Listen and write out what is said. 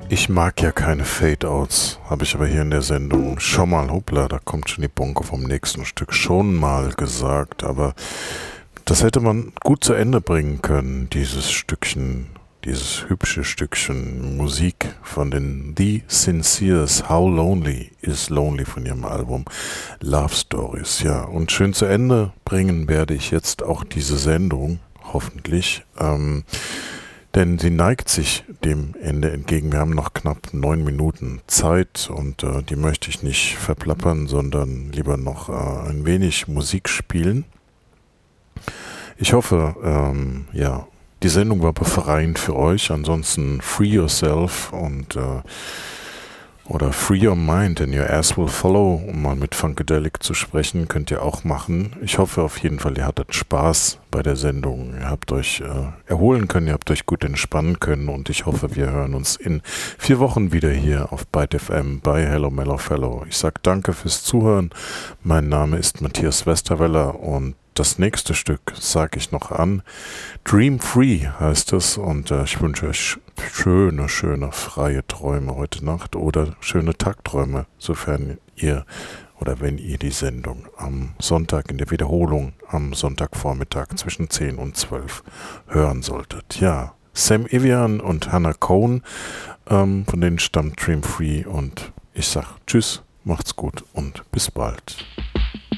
Ich mag ja keine Fade-Outs, habe ich aber hier in der Sendung schon mal, hoppla, da kommt schon die Bongo vom nächsten Stück, schon mal gesagt, aber das hätte man gut zu Ende bringen können, dieses Stückchen, dieses hübsche Stückchen Musik von den The Sinceres, How Lonely is Lonely von ihrem Album Love Stories, ja, und schön zu Ende bringen werde ich jetzt auch diese Sendung, hoffentlich, denn sie neigt sich dem Ende entgegen. Wir haben noch knapp 9 Minuten Zeit und die möchte ich nicht verplappern, sondern lieber noch ein wenig Musik spielen. Ich hoffe, ja, die Sendung war befreiend für euch. Ansonsten free yourself und oder Free Your Mind and Your Ass Will Follow, um mal mit Funkadelic zu sprechen, könnt ihr auch machen. Ich hoffe auf jeden Fall, ihr hattet Spaß bei der Sendung. Ihr habt euch erholen können, ihr habt euch gut entspannen können und ich hoffe, wir hören uns in 4 Wochen wieder hier auf Byte FM bei Hello Mellow Fellow. Ich sage danke fürs Zuhören. Mein Name ist Matthias Westerweller und das nächste Stück sage ich noch an. Dream Free heißt es und ich wünsche euch schöne, freie Träume heute Nacht oder schöne Tagträume, sofern ihr oder wenn ihr die Sendung am Sonntag in der Wiederholung am Sonntagvormittag zwischen 10 und 12 hören solltet. Ja, Sam Evian und Hannah Cohn, von denen stammt Dream Free und ich sag Tschüss, macht's gut und bis bald.